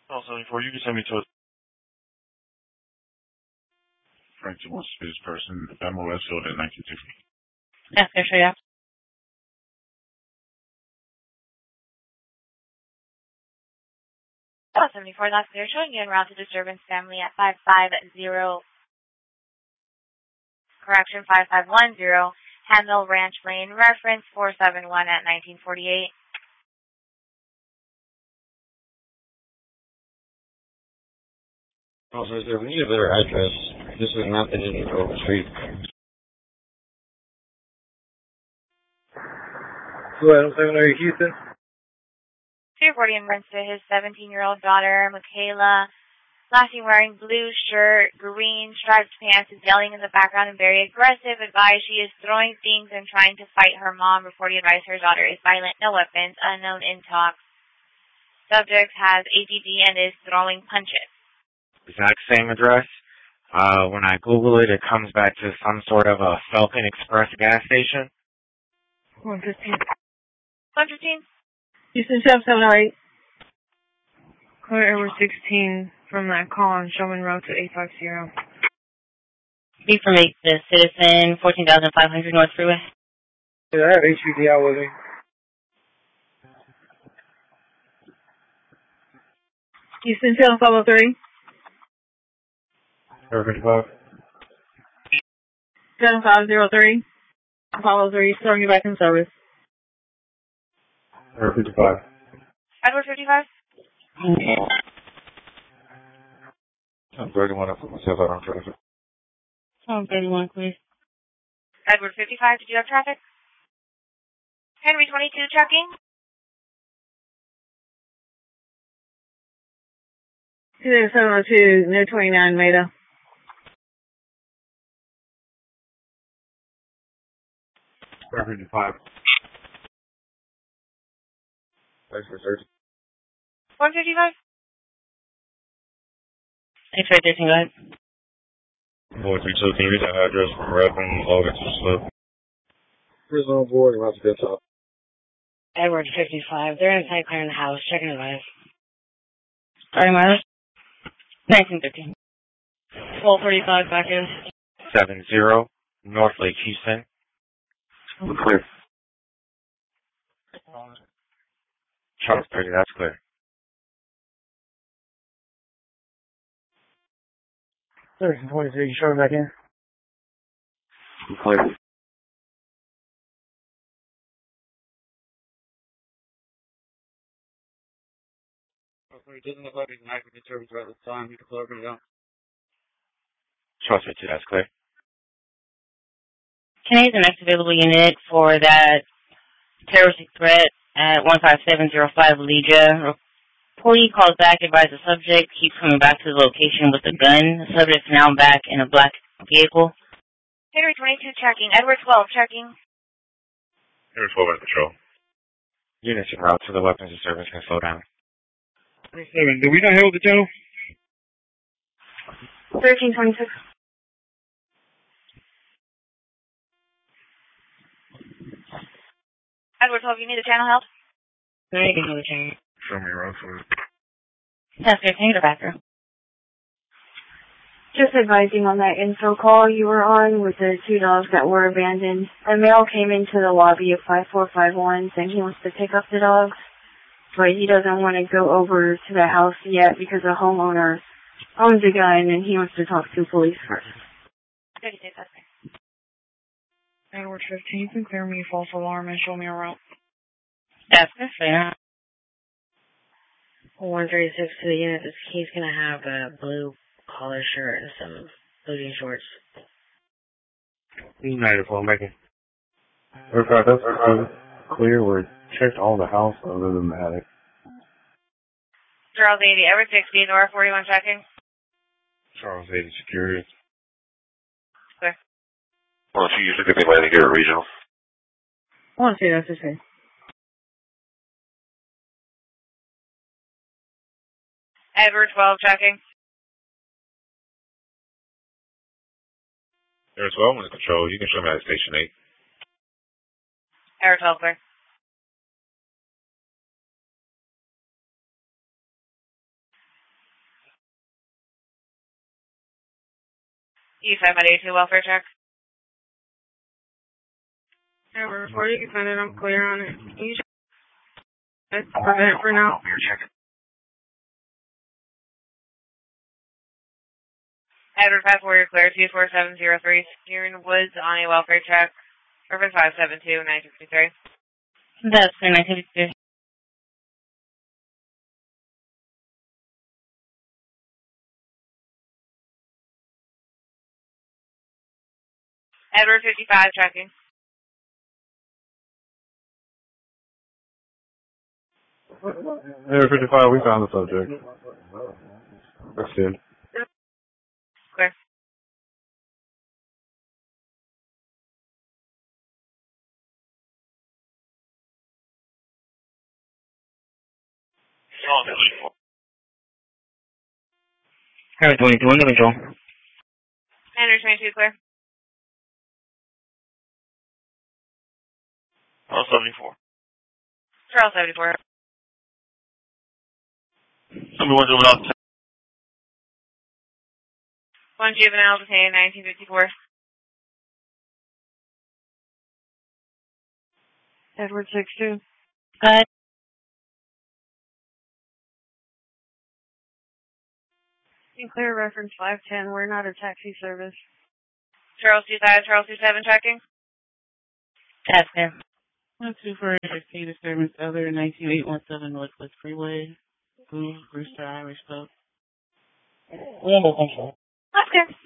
Also, before you can send me to a Frank wants to be this person, Emma Westfield in 1960. Yeah, there, show you. Oh, 74 last clear, showing you en route to disturbance family at 550, correction, 5510, Handle Ranch Lane, reference 471 at 1948. Also, sir, we need a better address. This is not the Grove Street. Go ahead, 708 Houston. 240 in reference to his 17-year-old daughter, Michaela. Lastly, wearing blue shirt, green striped pants, is yelling in the background and very aggressive. Advised she is throwing things and trying to fight her mom. Reported advised her daughter is violent, no weapons, unknown in talks. Subject has ADD and is throwing punches. Exact same address. When I Google it, it comes back to some sort of a Falcon Express gas station. 115. 115? Houston 708. Clear Airway 16 from that call on Showman Road to 850. B from 8 to Citizen, 14,500 North Freeway. Yeah, I have HPD out with me. Houston 7503. 55. 7503. Apollo 3, throwing you back in service. 55. Edward 55? I'm 31. I put myself out on traffic. 31, please. Edward 55, did you have traffic? Henry 22, checking. Houston 702, near 29, Meta. 55. Thanks for searching. 155? X-ray 13, go ahead. 432, can you read that address from Redmond, Logan to Slip? Prison on board, around to Desktop. Edward 55, they're inside clearing the house, checking advice. Starting mileage? 1913. 1235, back in. 70, North Lake, Houston. Clear. Charles 30, that's clear. 23, showing back in. Clear. It doesn't look like it's an active disturbance at this time. You can plug it out. Charles 32, that's clear. Can I use the next available unit for that terroristic threat at 15705 Legia? Employee calls back, advise the subject keeps coming back to the location with a gun. The subject is now back in a black vehicle. Henry 22 checking. Edward 12 checking. Henry 12 at patrol. Units en route to the weapons of service can slow down. 7, did we not hold the channel? 1326. Edward 12, you need the channel held? No, you can hold the channel. Show me around for it. That's good. Can you go to the bathroom? Just advising on that info call you were on with the 2 dogs that were abandoned. A male came into the lobby of 5451 saying he wants to pick up the dogs, but he doesn't want to go over to the house yet because the homeowner owns a gun and he wants to talk to police first. Edward 15, you can clear me false alarm and show me a route. That's good for you. 136 to the unit. He's going to have a blue collar shirt and some booty shorts. United phone making. That's clear. We checked all the house other than the attic. Charles 80, Edward 60, Nora 41 checking. Charles 80 security. Clear. Well, if you usually get me landing here at regional. 1, 2, that's okay. Edward 12 checking. There's 12 under control. You can show me at station 8. Edward 12 clear. E582 welfare check. Ever, before you can send it, I'm clear on it. You should prevent it for now. Edward 54, you're clear. 24703, securing Woods on a welfare check. Reference 572, 963. That's the 962. Edward 55, checking. Area 55, we found the subject. Proceed. Clear. Area 22, under control. Andrew 22, clear. Charles 74. Charles 74. Somebody wants to open up. One juvenile detained, 1954. Edward 62. Go ahead. Clear reference 510. We're not a taxi service. Charles 25, Charles 27, checking. That's clear. 124 disturbance other 19817 Northwest Freeway. Blue Rooster Irish Pub. That's clear.